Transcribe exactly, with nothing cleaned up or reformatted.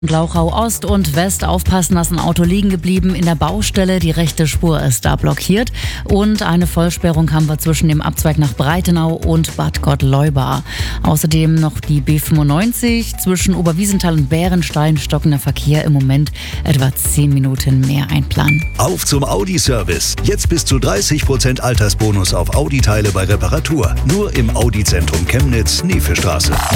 Glauchau Ost und West, aufpassen, dass ein Auto liegen geblieben in der Baustelle. Die rechte Spur ist da blockiert. Und eine Vollsperrung haben wir zwischen dem Abzweig nach Breitenau und Bad Gottleuba. Außerdem noch die B fünfundneunzig zwischen Oberwiesenthal und Bärenstein, stockender Verkehr, im Moment etwa zehn Minuten mehr einplanen. Auf zum Audi-Service. Jetzt bis zu dreißig Prozent Altersbonus auf Audi-Teile bei Reparatur. Nur im Audi-Zentrum Chemnitz, Neefestraße.